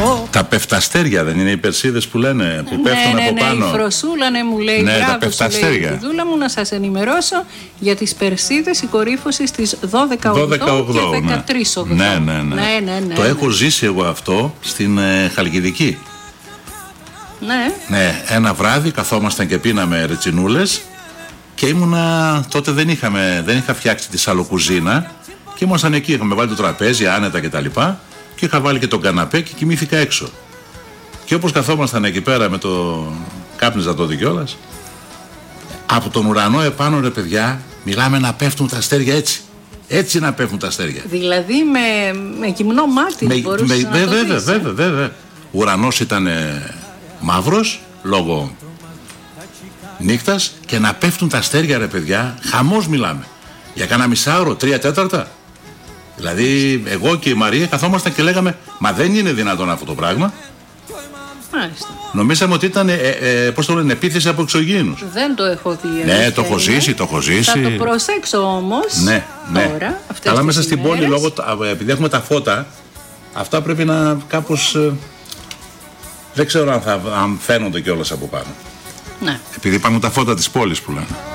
Τα πεφταστέρια δεν είναι οι περσίδες που λένε, που πέφτουν από πάνω? Ναι, η Φροσούλα μου λέει, ναι, μπράβο, τα πεφταστέρια. Λέει, δούλα μου, να σας ενημερώσω για τις περσίδες η κορύφωση στις 12-8 και 13-8. Ναι. Το έχω ζήσει εγώ αυτό στην Χαλκιδική. Ναι, ένα βράδυ καθόμασταν και πίναμε ρετσινούλες και ήμουνα, τότε δεν είχα φτιάξει τη σαλοκουζίνα και ήμασταν εκεί, είχαμε βάλει το τραπέζι άνετα και τα λοιπά και είχα βάλει και τον καναπέ και κοιμήθηκα έξω. Και όπως καθόμασταν εκεί πέρα με το κάπνιζα τότε κιόλας, από τον ουρανό επάνω, ρε παιδιά, μιλάμε να πέφτουν τα αστέρια έτσι. Έτσι να πέφτουν τα αστέρια. Δηλαδή με γυμνό μάτι μπορούσες να το δεις. Βέβαια. Ο ουρανός ήταν μαύρος λόγω νύχτας και να πέφτουν τα αστέρια, ρε παιδιά, χαμός μιλάμε. Για κάνα μισάωρο, 3/4. Δηλαδή εγώ και η Μαρία καθόμασταν και λέγαμε, μα δεν είναι δυνατόν αυτό το πράγμα. Μάλιστα. Νομίζαμε ότι ήταν πώς το λένε, επίθεση από εξωγήινους. Δεν το έχω δει. Ναι, το έχω ζήσει. Θα το προσέξω όμως. Ναι. Τώρα, αλλά μέσα στην πόλη, επειδή έχουμε τα φώτα, αυτά πρέπει να κάπως, δεν ξέρω αν φαίνονται κιόλας από πάνω. Ναι. Επειδή υπάρχουν τα φώτα της πόλης που λένε.